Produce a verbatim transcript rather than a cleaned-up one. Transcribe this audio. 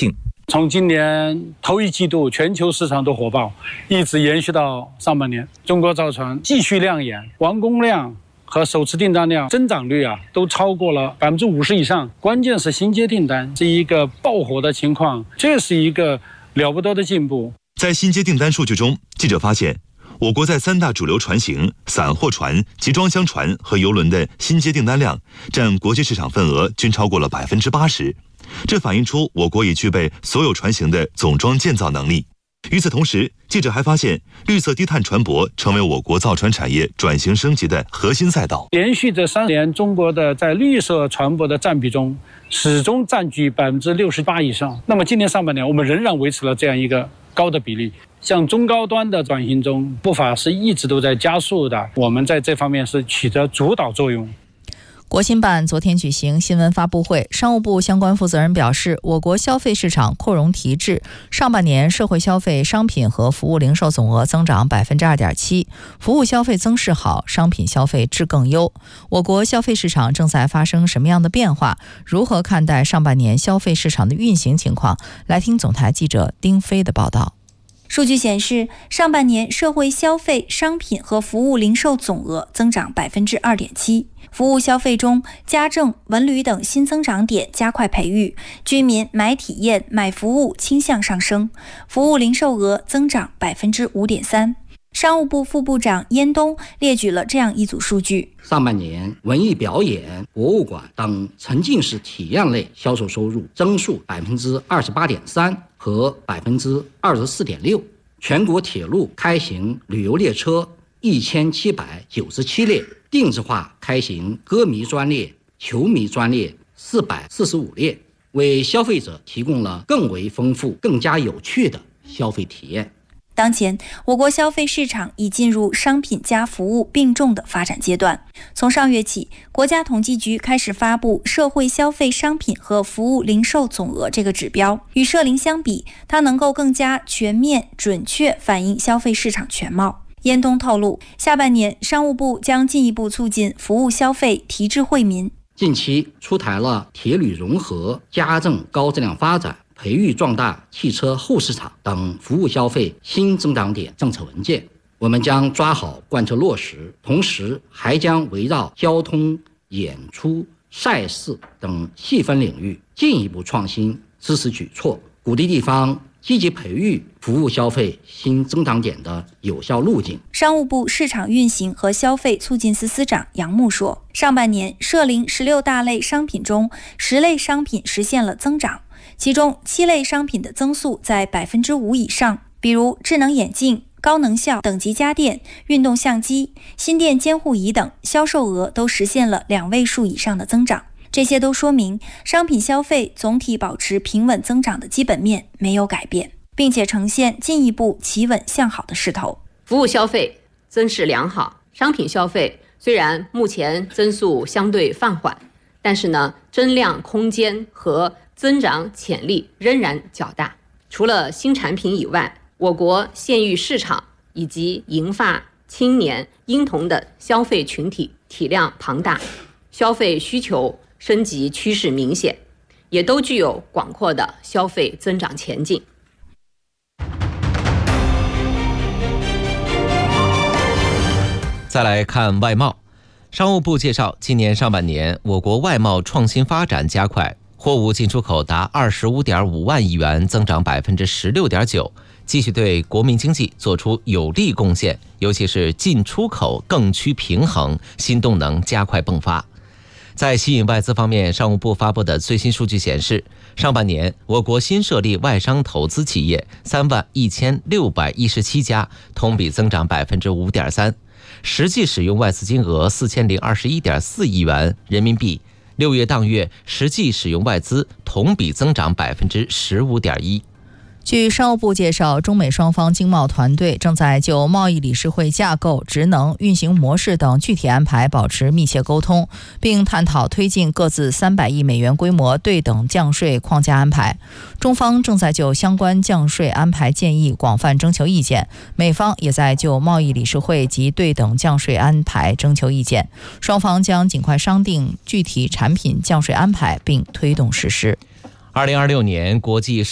性。 从今年头一季度全球市场都火爆，一直延续到上半年，中国造船继续亮眼，完工量和首次订单量增长率啊都超过了百分之五十以上。关键是新接订单是一个爆火的情况，这是一个了不得的进步。 在新接订单数据中，记者发现，我国在三大主流船型、散货船、集装箱船和邮轮的新接订单量占国际市场份额均超过了百分之八十。这反映出我国已具备所有船型的总装建造能力。与此同时，记者还发现，绿色低碳船舶成为我国造船产业转型升级的核心赛道。 连续这三年，中国的在绿色船舶的占比中，始终占据百分之六十八以上。那么今年上半年，我们仍然维持了这样一个高的比例。像中高端的转型中，步伐是一直都在加速的，我们在这方面是起着主导作用。 国新办昨天举行新闻发布会，商务部相关负责人表示，我国消费市场扩容提质，上半年社会消费商品和服务零售总额增长 百分之二点七， 服务消费增势好，商品消费质更优。我国消费市场正在发生什么样的变化？如何看待上半年消费市场的运行情况？来听总台记者丁飞的报道。 数据显示，上半年社会消费商品和服务零售总额增长 百分之二点七， 服务消费中，家政、文旅等新增长点加快培育，居民买体验、买服务倾向上升，服务零售额增长 百分之五点三。商务部副部长燕东列举了这样一组数据： 上半年文艺表演、博物馆等沉浸式体验类销售收入增速 百分之二十八点三 和 百分之二十四点六， 全国铁路开行旅游列车一千七百九十七列，定制化开行歌迷专列、球迷专列四百四十五列，为消费者提供了更为丰富、更加有趣的消费体验。 当前，我国消费市场已进入商品加服务并重的发展阶段。从上月起，国家统计局开始发布社会消费商品和服务零售总额这个指标。与社零相比，它能够更加全面、准确反映消费市场全貌。燕东透露，下半年商务部将进一步促进服务消费提质惠民。 近期出台了铁旅融合、家政高质量发展、培育壮大汽车后市场等服务消费新增长点政策文件，我们将抓好贯彻落实，同时还将围绕交通、演出、赛事等细分领域进一步创新支持举措，鼓励地方积极培育服务消费新增长点的有效路径。 商务部市场运行和消费促进司司长杨牧说，上半年社零十六大类商品中，十类商品实现了增长，其中七类商品的增速在 百分之五 以上，比如智能眼镜、高能效等级家电、运动相机、心电监护仪等，销售额都实现了两位数以上的增长。这些都说明商品消费总体保持平稳增长的基本面没有改变，并且呈现进一步企稳向好的势头。 服务消费增势良好，商品消费虽然目前增速相对放缓，但是呢，增量空间和增长潜力仍然较大。除了新产品以外，我国县域市场以及银发、青年、婴童的消费群体体量庞大，消费需求升级趋势明显，也都具有广阔的消费增长前景。 再来看外贸，商务部介绍，今年上半年我国外贸创新发展加快，货物进出口达 二十五点五万亿元，增长 百分之十六点九， 继续对国民经济做出有力贡献，尤其是进出口更趋平衡，新动能加快迸发。在吸引外资方面，商务部发布的最新数据显示，上半年我国新设立外商投资企业三万一千六百一十七家，同比增长 百分之五点三， 实际使用外资金额 四千零二十一点四亿元人民币，六月当月实际使用外资同比增长 百分之十五点一。 据商务部介绍，中美双方经贸团队正在就贸易理事会架构、职能、运行模式等具体安排保持密切沟通，并探讨推进各自三百亿美元规模对等降税框架安排。中方正在就相关降税安排建议广泛征求意见，美方也在就贸易理事会及对等降税安排征求意见，双方将尽快商定具体产品降税安排并推动实施。 二零二六年国际